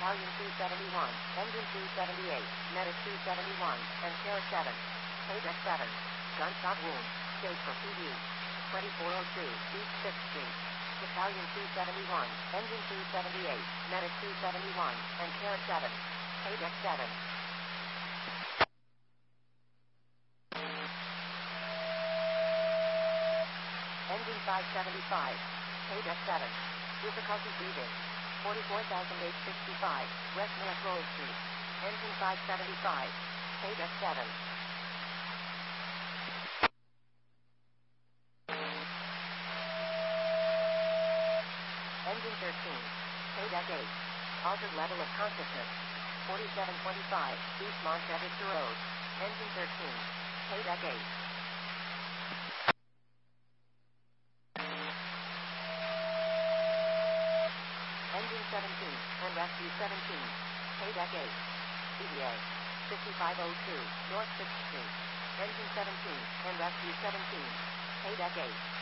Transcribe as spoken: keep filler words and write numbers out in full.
Battalion two seventy-one, Engine two seventy-eight, Medic two seventy-one, and Care seven. Paydeck seven. Gunshot wound. Stage for P D. twenty-four oh two, East fifth Street. Battalion two seventy-one, Engine two seventy-eight, Medic two seventy-one, and Care seven. Paydeck seven. Engine five seventy-five. Paydeck seven. Difficulty breathing. forty-four thousand eight hundred sixty-five, West North Roll Street. Engine five seventy-five. Paydeck seven. Engine thirteen. Paydeck eight. Altered level of consciousness. forty-seven twenty-five, East Montevista Road. Engine thirteen. Paydeck eight. Engine seventeen, and Rescue seventeen. Paydeck eight. E D A. fifty-five oh two, North sixth Street. Engine seventeen, and Rescue seventeen. Paydeck eight.